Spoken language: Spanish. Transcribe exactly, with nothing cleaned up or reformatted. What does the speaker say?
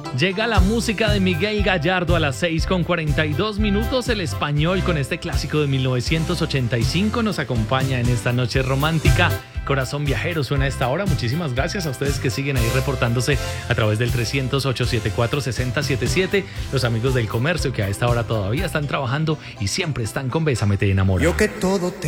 Llega la música de Miguel Gallardo a las seis con cuarenta y dos minutos. El español con este clásico de mil novecientos ochenta y cinco nos acompaña en esta noche romántica. Corazón Viajero suena a esta hora. Muchísimas gracias a ustedes que siguen ahí reportándose a través del trescientos, ochocientos setenta y cuatro, sesenta setenta y siete. Los amigos del comercio que a esta hora todavía están trabajando y siempre están con Bésame te enamoro. Yo que todo te